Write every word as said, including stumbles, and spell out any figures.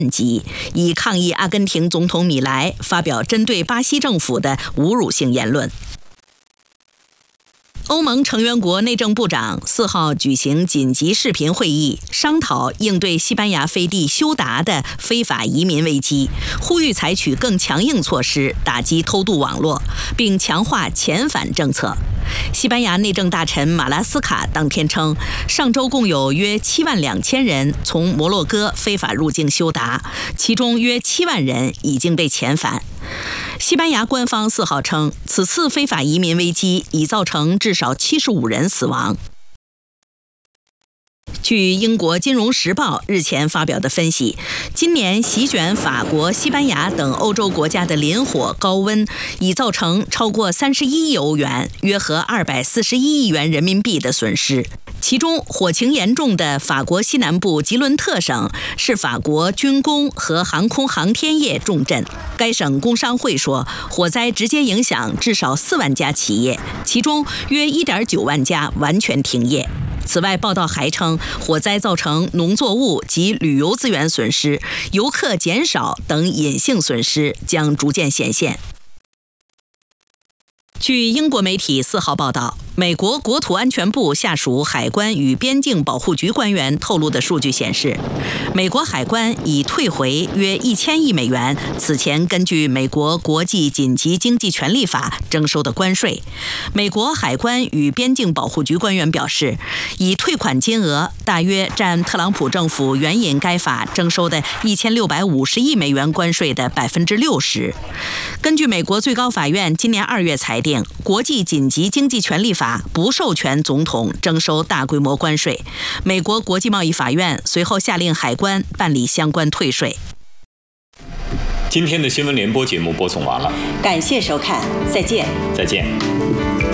及以抗议阿根廷总统米莱发表针对巴西政府的侮辱性言论。欧盟成员国内政部长四号举行紧急视频会议，商讨应对西班牙飞地休达的非法移民危机，呼吁采取更强硬措施打击偷渡网络，并强化遣返政策。西班牙内政大臣马拉斯卡当天称，上周共有约七万两千人从摩洛哥非法入境休达，其中约七万人已经被遣返。西班牙官方四号称，此次非法移民危机已造成至少七十五人死亡。据英国《金融时报》日前发表的分析，今年席卷法国、西班牙等欧洲国家的林火高温已造成超过三十一亿欧元，约合二百四十一亿元人民币的损失。其中火情严重的法国西南部吉伦特省是法国军工和航空航天业重镇。该省工商会说，火灾直接影响至少四万家企业，其中约 一点九万家完全停业。此外，报道还称，火灾造成农作物及旅游资源损失、游客减少等隐性损失将逐渐显现。据英国媒体四号报道，美国国土安全部下属海关与边境保护局官员透露的数据显示，美国海关已退回约一千亿美元此前根据美国国际紧急经济权利法征收的关税。美国海关与边境保护局官员表示，已退款金额大约占特朗普政府援引该法征收的一千六百五十亿美元关税的百分之六十。根据美国最高法院今年二月裁定，国际紧急经济权利法不授权总统征收大规模关税。美国国际贸易法院随后下令海关办理相关退税。 今天的新闻联播节目播送完了， 感谢收看，再见。 再见。